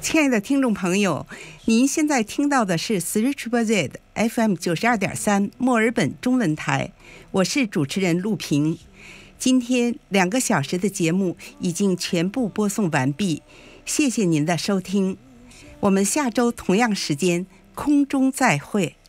亲爱的听众朋友，您现在听到的是 Switchboard FM 92.3墨尔本中文台，我是主持人陆平。今天2个小时的节目已经全部播送完毕，谢谢您的收听。我们下周同样时间空中再会。